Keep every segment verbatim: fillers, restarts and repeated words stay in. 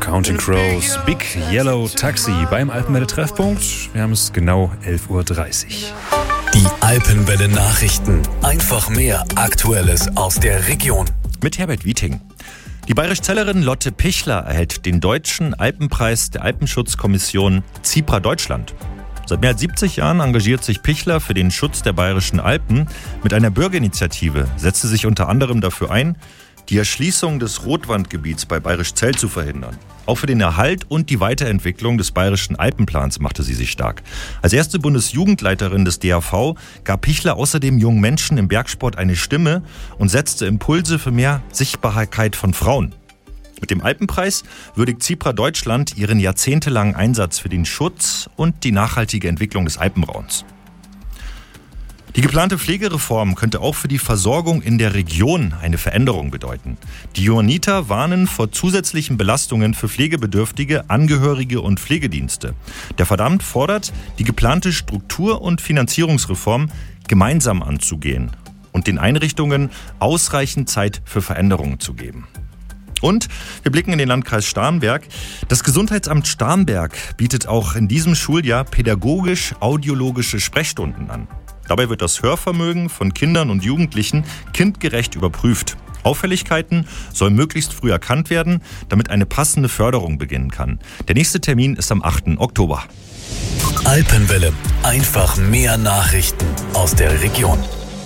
Counting Crows, Big Yellow Taxi beim Alpenwelle Treffpunkt. Wir haben es genau elf Uhr dreißig. Die Alpenwelle Nachrichten. Einfach mehr Aktuelles aus der Region. Mit Herbert Wieting. Die Bayerisch-Zellerin Lotte Pichler erhält den Deutschen Alpenpreis der Alpenschutzkommission CIPRA Deutschland. Seit mehr als siebzig Jahren engagiert sich Pichler für den Schutz der bayerischen Alpen. Mit einer Bürgerinitiative setzt sie sich unter anderem dafür ein, die Erschließung des Rotwandgebiets bei Bayerisch-Zell zu verhindern. Auch für den Erhalt und die Weiterentwicklung des bayerischen Alpenplans machte sie sich stark. Als erste Bundesjugendleiterin des D A V gab Pichler außerdem jungen Menschen im Bergsport eine Stimme und setzte Impulse für mehr Sichtbarkeit von Frauen. Mit dem Alpenpreis würdigt CIPRA Deutschland ihren jahrzehntelangen Einsatz für den Schutz und die nachhaltige Entwicklung des Alpenraums. Die geplante Pflegereform könnte auch für die Versorgung in der Region eine Veränderung bedeuten. Die Johanniter warnen vor zusätzlichen Belastungen für Pflegebedürftige, Angehörige und Pflegedienste. Der Verband fordert, die geplante Struktur- und Finanzierungsreform gemeinsam anzugehen und den Einrichtungen ausreichend Zeit für Veränderungen zu geben. Und wir blicken in den Landkreis Starnberg. Das Gesundheitsamt Starnberg bietet auch in diesem Schuljahr pädagogisch-audiologische Sprechstunden an. Dabei wird das Hörvermögen von Kindern und Jugendlichen kindgerecht überprüft. Auffälligkeiten sollen möglichst früh erkannt werden, damit eine passende Förderung beginnen kann. Der nächste Termin ist am achten Oktober. Alpenwelle. Einfach mehr Nachrichten aus der Region.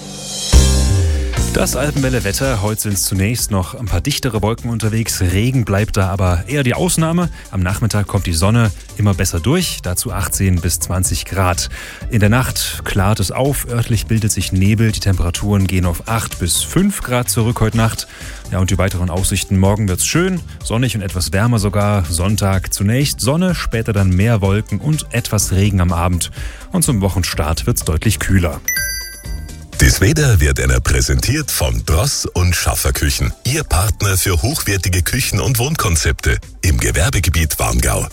Das Alpenwelle-Wetter. Heute sind es zunächst noch ein paar dichtere Wolken unterwegs. Regen bleibt da aber eher die Ausnahme. Am Nachmittag kommt die Sonne immer besser durch. Dazu achtzehn bis zwanzig Grad. In der Nacht klart es auf. Örtlich bildet sich Nebel. Die Temperaturen gehen auf acht bis fünf Grad zurück heute Nacht. Ja, und die weiteren Aussichten. Morgen wird's schön, sonnig und etwas wärmer sogar. Sonntag zunächst Sonne, später dann mehr Wolken und etwas Regen am Abend. Und zum Wochenstart wird's deutlich kühler. Das Wetter wird Ihnen präsentiert von Dross und Schaffer Küchen. Ihr Partner für hochwertige Küchen- und Wohnkonzepte im Gewerbegebiet Warngau.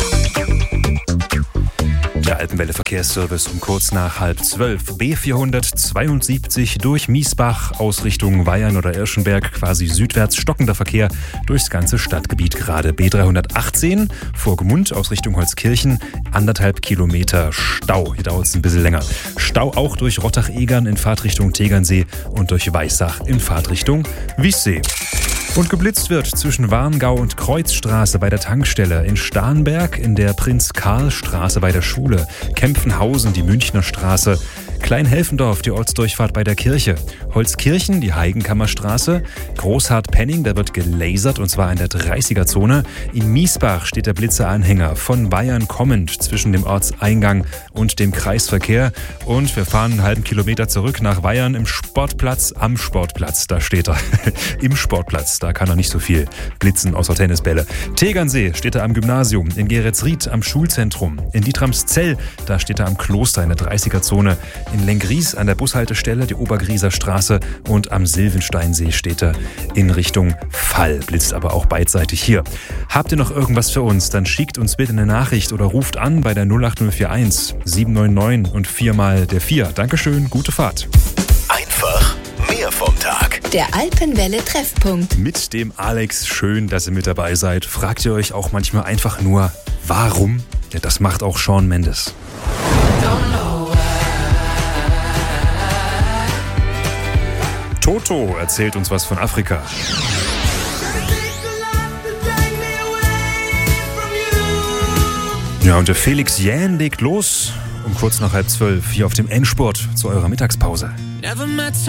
Der Alpenwelle Verkehrsservice um kurz nach halb zwölf. B vierhundertzweiundsiebzig durch Miesbach aus Richtung Weyern oder Irschenberg, quasi südwärts stockender Verkehr durchs ganze Stadtgebiet gerade. B dreihundertachtzehn vor Gmund aus Richtung Holzkirchen, anderthalb Kilometer Stau. Hier dauert es ein bisschen länger. Stau auch durch Rottach-Egern in Fahrtrichtung Tegernsee und durch Weissach in Fahrtrichtung Wiessee. Und geblitzt wird zwischen Warngau und Kreuzstraße bei der Tankstelle, in Starnberg in der Prinz-Karl-Straße bei der Schule, Kempfenhausen die Münchner Straße, Kleinhelfendorf die Ortsdurchfahrt bei der Kirche, Holzkirchen die Heigenkammerstraße, Großhardt-Penning, da wird gelasert und zwar in der dreißiger-Zone. In Miesbach steht der Blitzeranhänger von Weyern kommend zwischen dem Ortseingang und dem Kreisverkehr. Und wir fahren einen halben Kilometer zurück nach Weyern im Sportplatz, am Sportplatz, da steht er. Im Sportplatz, da kann er nicht so viel blitzen außer Tennisbälle. Tegernsee steht er am Gymnasium, in Geretsried am Schulzentrum, in Dietramszell, da steht er am Kloster in der dreißiger-Zone. In Lenggries an der Bushaltestelle, die Obergrieser Straße, und am Silvensteinsee steht er in Richtung Fall, blitzt aber auch beidseitig hier. Habt ihr noch irgendwas für uns, dann schickt uns bitte eine Nachricht oder ruft an bei der null acht null vier eins sieben neun neun und viermal der vier. Dankeschön, gute Fahrt. Einfach mehr vom Tag. Der Alpenwelle Treffpunkt. Mit dem Alex, schön, dass ihr mit dabei seid. Fragt ihr euch auch manchmal einfach nur, warum? Ja, das macht auch Shawn Mendes. Toto erzählt uns was von Afrika. Ja, und der Felix Jähn legt los um kurz nach halb zwölf hier auf dem Endspurt zu eurer Mittagspause.